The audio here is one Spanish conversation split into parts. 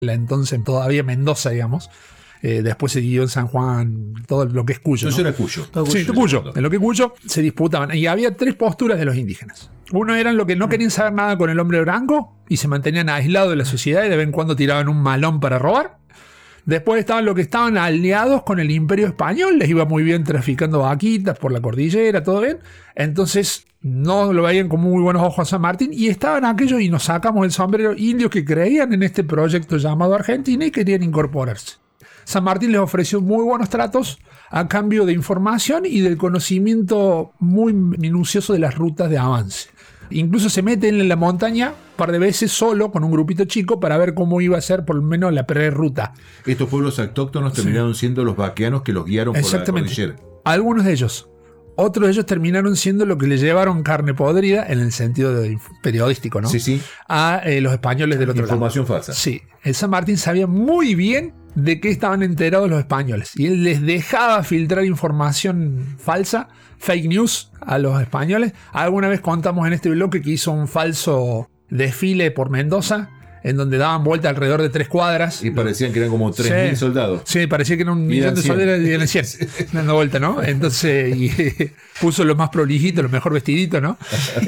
la entonces todavía Mendoza, digamos. Después se dividió en San Juan, todo lo que es Cuyo. Eso ¿no? era Cuyo. Sí, Cuyo. En lo que Cuyo se disputaban. Y había 3 posturas de los indígenas. Uno eran los que no querían saber nada con el hombre blanco y se mantenían aislados de la sociedad y de vez en cuando tiraban un malón para robar. Después estaban los que estaban aliados con el Imperio Español, les iba muy bien traficando vaquitas por la cordillera, todo bien. Entonces no lo veían con muy buenos ojos a San Martín. Y estaban aquellos, y nos sacamos el sombrero, indios que creían en este proyecto llamado Argentina y querían incorporarse. San Martín les ofreció muy buenos tratos a cambio de información y del conocimiento muy minucioso de las rutas de avance. Incluso se mete en la montaña un par de veces solo con un grupito chico para ver cómo iba a ser por lo menos la prerruta. Estos pueblos autóctonos terminaron siendo los vaqueanos que los guiaron por la cordillera. Algunos de ellos. Otros de ellos terminaron siendo lo que le llevaron carne podrida, en el sentido periodístico, ¿no? Sí. A los españoles del otro lado. Información falsa. Sí. El San Martín sabía muy bien de qué estaban enterados los españoles. Y él les dejaba filtrar información falsa, fake news, a los españoles. Alguna vez contamos en este bloque que hizo un falso desfile por Mendoza, en donde daban vuelta alrededor de 3 cuadras. Y parecían que eran como 3.000 soldados. Sí, parecía que eran 1 millón de soldados y eran 100 dando vuelta, ¿no? Entonces puso lo más prolijito, lo mejor vestidito, ¿no?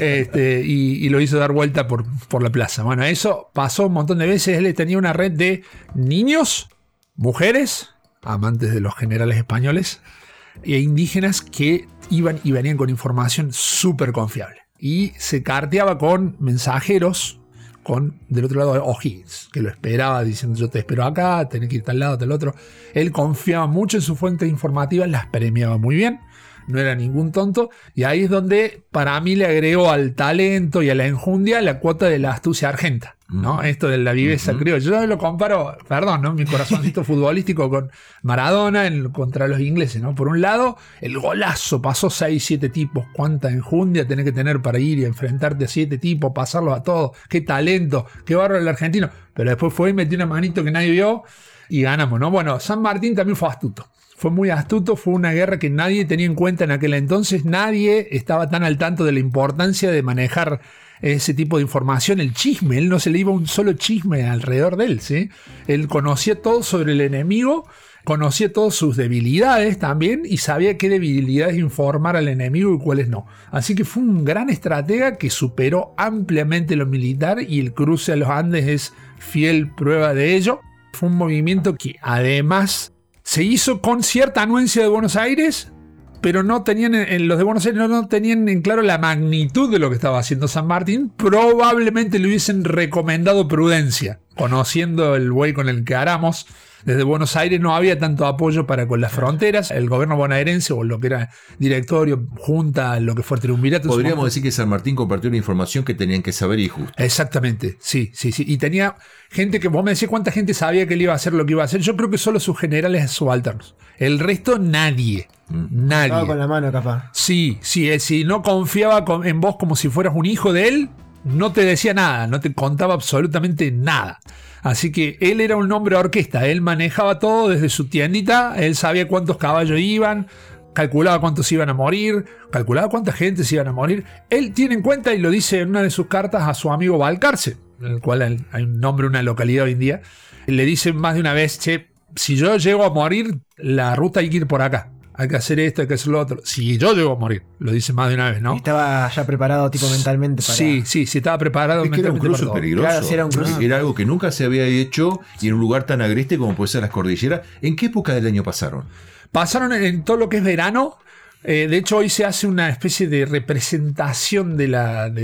Y lo hizo dar vuelta por la plaza. Bueno, eso pasó un montón de veces. Él tenía una red de niños, mujeres, amantes de los generales españoles, e indígenas que iban y venían con información súper confiable. Y se carteaba con mensajeros, con del otro lado O'Higgins, que lo esperaba diciendo: yo te espero acá, tenés que ir tal lado, tal otro. Él confiaba mucho en sus fuentes informativas, las premiaba muy bien, no era ningún tonto, y ahí es donde para mí le agregó al talento y a la enjundia la cuota de la astucia argenta, ¿no? Esto de la viveza criolla. Yo lo comparo, perdón, ¿no? Mi corazoncito futbolístico con Maradona contra los ingleses, ¿no? Por un lado, el golazo, pasó 6-7 tipos. Cuánta enjundia tenés que tener para ir y enfrentarte a 7 tipos, pasarlos a todos. Qué talento, qué bárbaro el argentino. Pero después fue y metió una manito que nadie vio y ganamos, ¿no? Bueno, San Martín también fue astuto. Fue muy astuto, fue una guerra que nadie tenía en cuenta en aquel entonces. Nadie estaba tan al tanto de la importancia de manejar ese tipo de información, el chisme. Él no se le iba un solo chisme alrededor de él, ¿sí? Él conocía todo sobre el enemigo, conocía todas sus debilidades también y sabía qué debilidades informar al enemigo y cuáles no. Así que fue un gran estratega que superó ampliamente lo militar, y el cruce a los Andes es fiel prueba de ello. Fue un movimiento que además se hizo con cierta anuencia de Buenos Aires, pero no tenían, los de Buenos Aires no tenían en claro la magnitud de lo que estaba haciendo San Martín. Probablemente le hubiesen recomendado prudencia, conociendo el buey con el que aramos. Desde Buenos Aires no había tanto apoyo para con las fronteras. El gobierno bonaerense, o lo que era directorio, junta, lo que fue triunvirato. Podríamos decir que San Martín compartió una información que tenían que saber y justo. Exactamente, sí. Y tenía gente que, vos me decís cuánta gente sabía que él iba a hacer lo que iba a hacer. Yo creo que solo sus generales subalternos. El resto, nadie. Nadie. Estaba con la mano, capaz. Sí. Si no confiaba en vos como si fueras un hijo de él, no te decía nada, no te contaba absolutamente nada. Así que él era un hombre orquesta, él manejaba todo desde su tiendita, él sabía cuántos caballos iban, calculaba cuántos iban a morir, calculaba cuánta gente se iban a morir. Él tiene en cuenta, y lo dice en una de sus cartas a su amigo Balcarce, en el cual hay un nombre, una localidad hoy en día, le dice más de una vez: che, si yo llego a morir, la ruta hay que ir por acá. Hay que hacer esto, hay que hacer lo otro. Si yo llego a morir, lo dice más de una vez, ¿no? Y estaba ya preparado tipo mentalmente para... Sí, estaba preparado. Es que era un cruce peligroso. Claro, sí, era un cruce. Era algo que nunca se había hecho, y en un lugar tan agreste como puede ser las cordilleras. ¿En qué época del año pasaron? Pasaron en todo lo que es verano. De hecho, hoy se hace una especie de representación del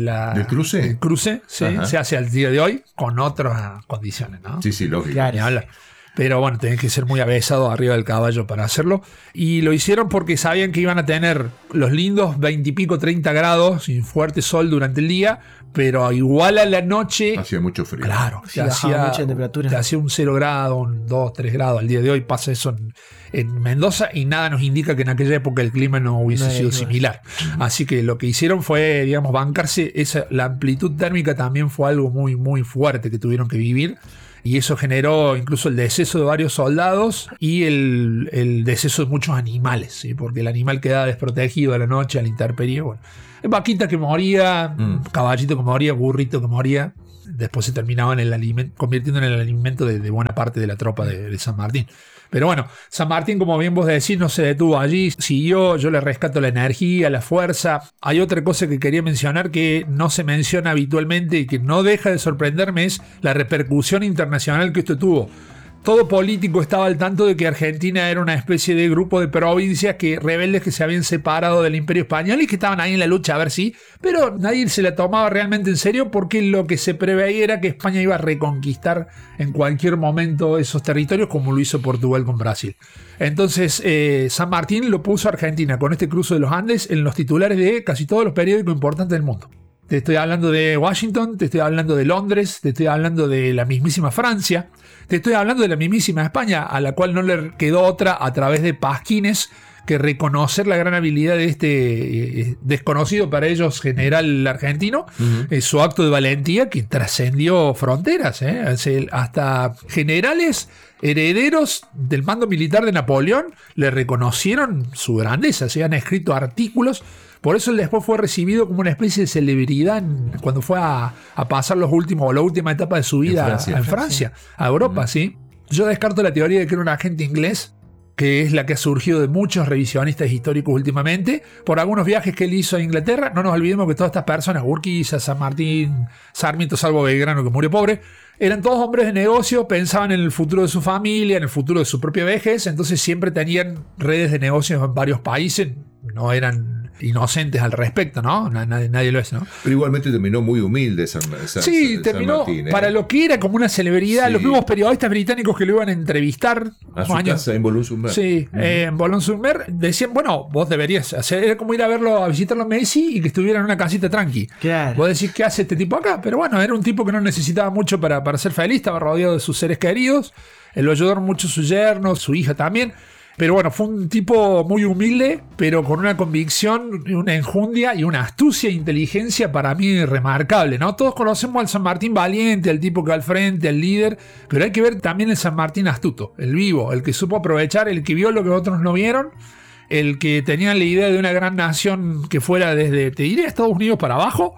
cruce. Del cruce, sí, se hace al día de hoy con otras condiciones, ¿no? Sí, lógico. Claro. Pero bueno, tenés que ser muy avesado arriba del caballo para hacerlo. Y lo hicieron porque sabían que iban a tener los lindos 20 y pico, 30 grados y fuerte sol durante el día, pero igual a la noche hacía mucho frío. Claro, sí, bajaba mucha temperatura. Te hacía un 0 grado, un 2, 3 grados. Al día de hoy pasa eso en Mendoza, y nada nos indica que en aquella época el clima no hubiese sido similar. Así que lo que hicieron fue, digamos, bancarse. La amplitud térmica también fue algo muy, muy fuerte que tuvieron que vivir. Y eso generó incluso el deceso de varios soldados y el deceso de muchos animales, ¿sí? Porque el animal quedaba desprotegido a la noche, a la intemperie. Bueno, Vaquita que moría, caballito que moría, burrito que moría. Después se terminaba en el alimento, convirtiendo en el alimento de buena parte de la tropa de San Martín. Pero bueno, San Martín, como bien vos decís, no se detuvo allí, siguió. Yo le rescato la energía, la fuerza. Hay otra cosa que quería mencionar que no se menciona habitualmente y que no deja de sorprenderme, es la repercusión internacional que esto tuvo. Todo político estaba al tanto de que Argentina era una especie de grupo de provincias rebeldes que se habían separado del Imperio Español y que estaban ahí en la lucha a ver si, pero nadie se la tomaba realmente en serio, porque lo que se preveía era que España iba a reconquistar en cualquier momento esos territorios, como lo hizo Portugal con Brasil. Entonces San Martín lo puso a Argentina con este cruce de los Andes en los titulares de casi todos los periódicos importantes del mundo. Te estoy hablando de Washington, te estoy hablando de Londres, te estoy hablando de la mismísima Francia, te estoy hablando de la mismísima España, a la cual no le quedó otra, a través de pasquines, que reconocer la gran habilidad de este desconocido para ellos general argentino, su acto de valentía que trascendió fronteras, hasta generales herederos del mando militar de Napoleón le reconocieron su grandeza, se han escrito artículos. Por eso él después fue recibido como una especie de celebridad cuando fue a pasar la última etapa de su vida en Francia, a Europa, ¿sí? Yo descarto la teoría de que era un agente inglés, que es la que ha surgido de muchos revisionistas históricos últimamente, por algunos viajes que él hizo a Inglaterra. No nos olvidemos que todas estas personas, Urquiza, San Martín, Sarmiento, salvo Belgrano, que murió pobre, eran todos hombres de negocio, pensaban en el futuro de su familia, en el futuro de su propia vejez, entonces siempre tenían redes de negocios en varios países, no eran inocentes al respecto, ¿no? Nadie lo es, ¿no? Pero igualmente terminó muy humilde terminó Martín, para lo que era como una celebridad. Sí. Los mismos periodistas británicos que lo iban a entrevistar a su casa en Boulogne-sur-Mer. Sí, en Boulogne-sur-Mer decían, bueno, vos deberías hacer, era como ir a visitarlo a Messi y que estuviera en una casita tranqui. Claro. Vos decís, ¿qué hace este tipo acá? Pero bueno, era un tipo que no necesitaba mucho para ser feliz, estaba rodeado de sus seres queridos, lo ayudaron mucho su yerno, su hija también. Pero bueno, fue un tipo muy humilde, pero con una convicción, una enjundia y una astucia e inteligencia para mí remarcable, ¿no? Todos conocemos al San Martín valiente, al tipo que va al frente, al líder, pero hay que ver también el San Martín astuto, el vivo, el que supo aprovechar, el que vio lo que otros no vieron, el que tenía la idea de una gran nación que fuera desde, te diría, Estados Unidos para abajo,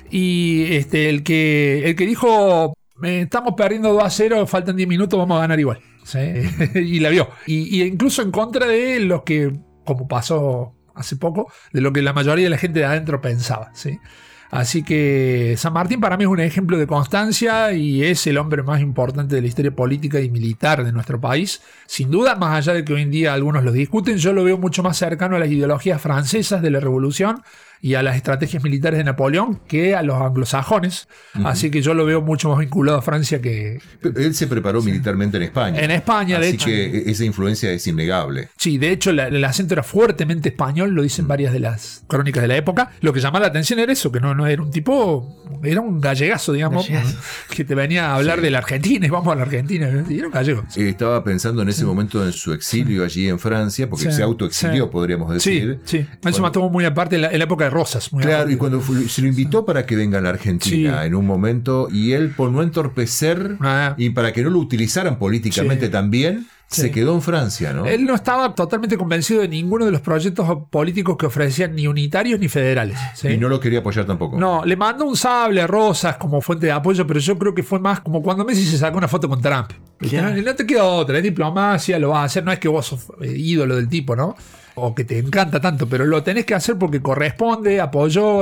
y el que dijo, estamos perdiendo 2-0, faltan 10 minutos, vamos a ganar igual. ¿Sí? Y la vio. Y incluso en contra de los que, como pasó hace poco, de lo que la mayoría de la gente de adentro pensaba, ¿sí? Así que San Martín para mí es un ejemplo de constancia y es el hombre más importante de la historia política y militar de nuestro país. Sin duda, más allá de que hoy en día algunos lo discuten, yo lo veo mucho más cercano a las ideologías francesas de la Revolución y a las estrategias militares de Napoleón que a los anglosajones. Así que yo lo veo mucho más vinculado a Francia que... Él se preparó militarmente en España. En España, de hecho. Así que esa influencia es innegable. Sí, de hecho el acento era fuertemente español, lo dicen varias de las crónicas de la época. Lo que llamaba la atención era eso, que no era un tipo, era un gallegazo, digamos, que te venía a hablar de la Argentina y vamos a la Argentina. Y era un gallego. Estaba pensando en ese momento en su exilio allí en Francia, porque se autoexilió, podríamos decir. Sí. Eso mató muy aparte en la época de Rosas. Claro, aparte. Y cuando se lo invitó para que venga a la Argentina en un momento, y él, por no entorpecer y para que no lo utilizaran políticamente también, se quedó en Francia, ¿no? Él no estaba totalmente convencido de ninguno de los proyectos políticos que ofrecían, ni unitarios ni federales. ¿Sí? Y no lo quería apoyar tampoco. No, le mandó un sable a Rosas como fuente de apoyo, pero yo creo que fue más como cuando Messi se sacó una foto con Trump. No te queda otra, es diplomacia, lo vas a hacer, no es que vos sos ídolo del tipo, ¿no? O que te encanta tanto, pero lo tenés que hacer porque corresponde, apoyó,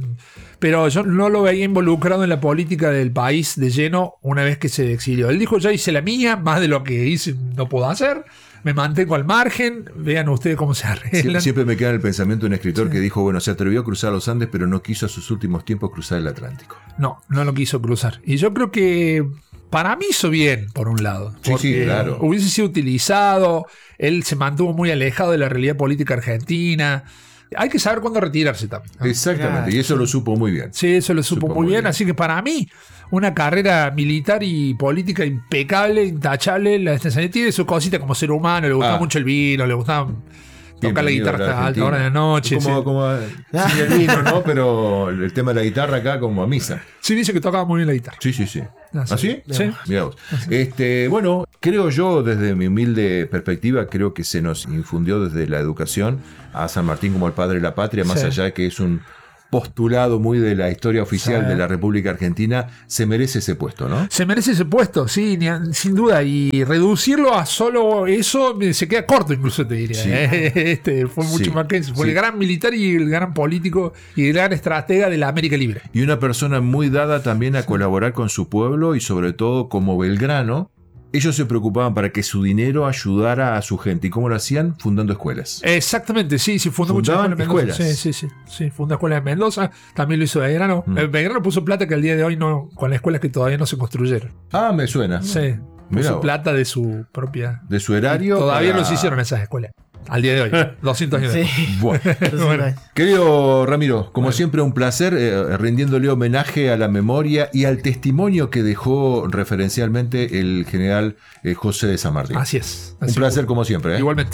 pero yo no lo veía involucrado en la política del país de lleno una vez que se exilió. Él dijo, ya hice la mía, más de lo que hice no puedo hacer, me mantengo al margen, vean ustedes cómo se arreglan. Siempre me queda en el pensamiento un escritor que dijo, bueno, se atrevió a cruzar los Andes, pero no quiso a sus últimos tiempos cruzar el Atlántico. No lo quiso cruzar. Y yo creo que para mí hizo bien, por un lado. Sí, claro. Hubiese sido utilizado, él se mantuvo muy alejado de la realidad política argentina. Hay que saber cuándo retirarse también, ¿no? Exactamente, y eso lo supo muy bien. Sí, eso lo supo muy bien. Así que para mí, una carrera militar y política impecable, intachable. Tiene su cosita como ser humano, le gustaba mucho el vino, le gustaba tocar la guitarra a alta hora de la noche. Como sin el vino, ¿no? Pero el tema de la guitarra acá como a misa. Sí, dice que tocaba muy bien la guitarra. Sí. ¿Así? Sí. Mirá vos. Bueno, creo yo, desde mi humilde perspectiva, creo que se nos infundió desde la educación a San Martín como el padre de la patria, más allá de que es un postulado muy de la historia oficial de la República Argentina, se merece ese puesto, ¿no? Se merece ese puesto, sí, sin duda. Y reducirlo a solo eso se queda corto, incluso te diría. Sí. Fue mucho más que eso. Fue el gran militar y el gran político y el gran estratega de la América Libre. Y una persona muy dada también a colaborar con su pueblo y sobre todo como Belgrano. Ellos se preocupaban para que su dinero ayudara a su gente. ¿Y cómo lo hacían? Fundando escuelas. Exactamente, sí, fundó muchas escuelas. Sí, fundó escuelas en Mendoza. También lo hizo Belgrano. Belgrano puso plata que al día de hoy no, con las escuelas que todavía no se construyeron. Ah, me suena. Sí, puso plata de su propia... De su erario. Todavía no se hicieron esas escuelas. Al día de hoy, 200 años después. Bueno. Querido Ramiro, como siempre un placer, rindiéndole homenaje a la memoria y al testimonio que dejó referencialmente el general José de San Martín. Así es. Un placer como siempre. Igualmente.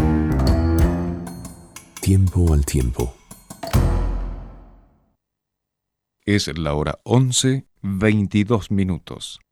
Tiempo al tiempo. Es la hora 11:22.